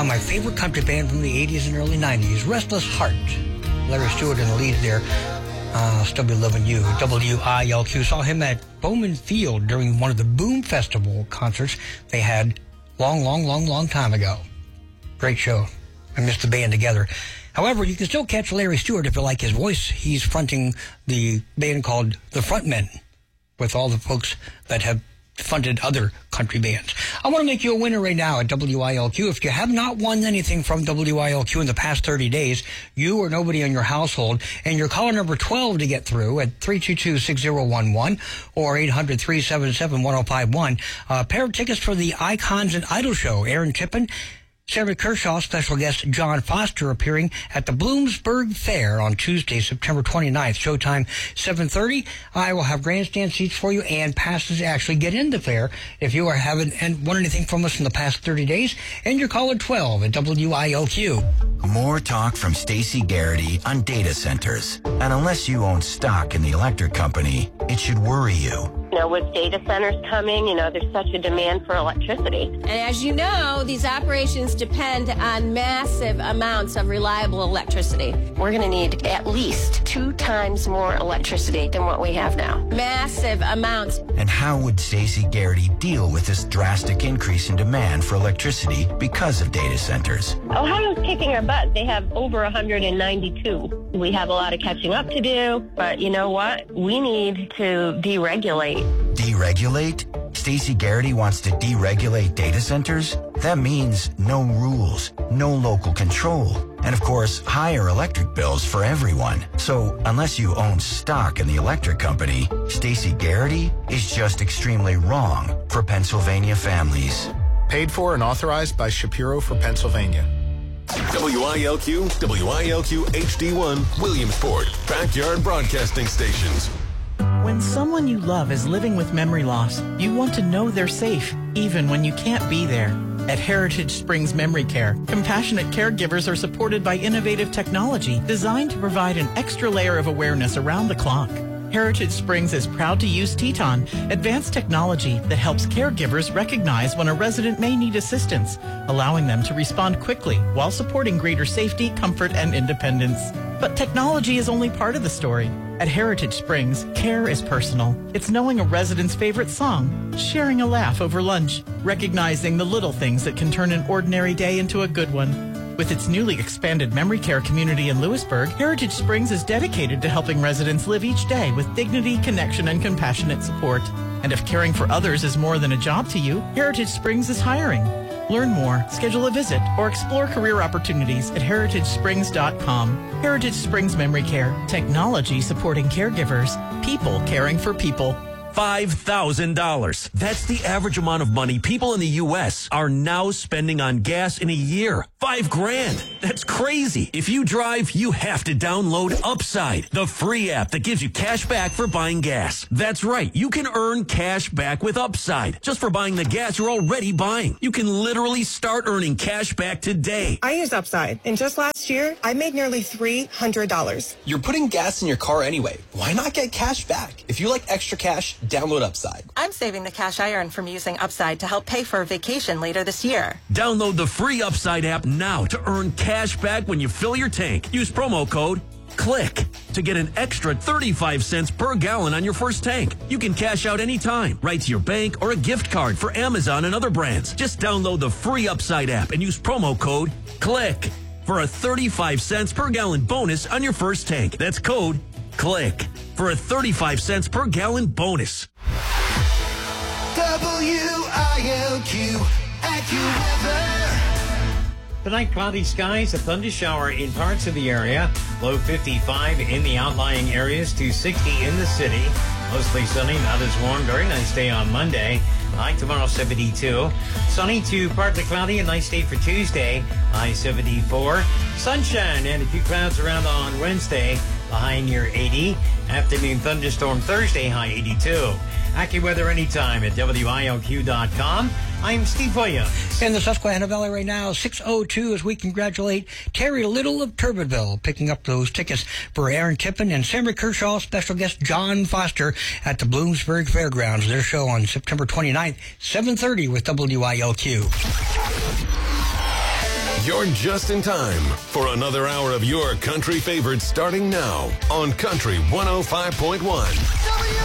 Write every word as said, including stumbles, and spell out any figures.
Uh, my favorite country band from the eighties and early nineties, Restless Heart. Larry Stewart in the lead there. Uh, Still Be Loving You. W I L Q. Saw him at Bowman Field during one of the Boom Festival concerts they had long, long, long, long time ago. Great show. I missed the band together. However, you can still catch Larry Stewart if you like his voice. He's fronting the band called The Frontmen with all the folks that have funded other country bands. I want to make you a winner right now at W I L Q. If you have not won anything from W I L Q in the past thirty days, you or nobody in your household, and you're caller number twelve to get through at three two two, six zero one one or eight hundred, three seven seven, one oh five one. A uh, pair of tickets for the Icons and Idol show. Aaron Tippin, Sarah Kershaw, special guest John Foster appearing at the Bloomsburg Fair on Tuesday, September twenty-ninth. Showtime seven thirty. I will have grandstand seats for you and passes to actually get in the fair if you are having and won anything from us in the past thirty days. And you're caller twelve at W I L Q. More talk from Stacey Garrity on data centers. And unless you own stock in the electric company, it should worry you. You know, with data centers coming, you know, there's such a demand for electricity. And as you know, these operations depend on massive amounts of reliable electricity. We're going to need at least two times more electricity than what we have now. Massive amounts. And how would Stacey Garrity deal with this drastic increase in demand for electricity because of data centers? Ohio's kicking our butt. They have over one hundred ninety-two. We have a lot of catching up to do, but you know what? We need to deregulate. Deregulate? Stacey Garrity wants to deregulate data centers? That means no rules, no local control, and of course, higher electric bills for everyone. So unless you own stock in the electric company, Stacey Garrity is just extremely wrong for Pennsylvania families. Paid for and authorized by Shapiro for Pennsylvania. W I L Q, W I L Q H D one, Williamsport, Backyard Broadcasting Stations. When someone you love is living with memory loss, you want to know they're safe, even when you can't be there. At Heritage Springs Memory Care, compassionate caregivers are supported by innovative technology designed to provide an extra layer of awareness around the clock. Heritage Springs is proud to use Teton, advanced technology that helps caregivers recognize when a resident may need assistance, allowing them to respond quickly while supporting greater safety, comfort, and independence. But technology is only part of the story. At Heritage Springs, care is personal. It's knowing a resident's favorite song, sharing a laugh over lunch, recognizing the little things that can turn an ordinary day into a good one. With its newly expanded memory care community in Lewisburg, Heritage Springs is dedicated to helping residents live each day with dignity, connection, and compassionate support. And if caring for others is more than a job to you, Heritage Springs is hiring. Learn more, schedule a visit, or explore career opportunities at heritage springs dot com. Heritage Springs Memory Care. Technology supporting caregivers. People caring for people. five thousand dollars. That's the average amount of money people in the U S are now spending on gas in a year. Five grand. That's crazy. If you drive, you have to download Upside, the free app that gives you cash back for buying gas. That's right. You can earn cash back with Upside just for buying the gas you're already buying. You can literally start earning cash back today. I use Upside, and just last year, I made nearly three hundred dollars. You're putting gas in your car anyway. Why not get cash back? If you like extra cash, download Upside. I'm saving the cash I earn from using Upside to help pay for a vacation later this year. Download the free Upside app now to earn cash back when you fill your tank. Use promo code CLICK to get an extra thirty-five cents per gallon on your first tank. You can cash out anytime, right to your bank or a gift card for Amazon and other brands. Just download the free Upside app and use promo code CLICK for a thirty-five cents per gallon bonus on your first tank. That's code CLICK for a thirty-five cents per gallon bonus. W I L Q AccuWeather. Tonight, cloudy skies, a thunder shower in parts of the area. Low fifty-five in the outlying areas to sixty in the city. Mostly sunny, not as warm. Very nice day on Monday. High tomorrow, seventy-two. Sunny to partly cloudy, a nice day for Tuesday. High seventy-four. Sunshine and a few clouds around on Wednesday. The high near eighty. Afternoon thunderstorm Thursday, high eighty-two. AccuWeather anytime at W I L Q dot com. I'm Steve Williams. In the Susquehanna Valley right now, six oh two, as we congratulate Terry Little of Turbinville, picking up those tickets for Aaron Tippin and Sarah Kershaw, special guest John Foster at the Bloomsburg Fairgrounds. Their show on September twenty-ninth, seven thirty with W I L Q. You're just in time for another hour of your country favorites starting now on Country one oh five point one.